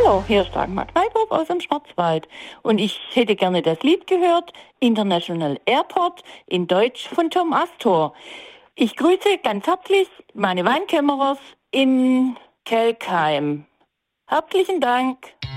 Hallo, hier ist Dagmar Kneipphoff aus dem Schwarzwald und ich hätte gerne das Lied gehört, International Airport, in Deutsch von Tom Astor. Ich grüße ganz herzlich meine Weinkämmerers in Kelkheim. Herzlichen Dank.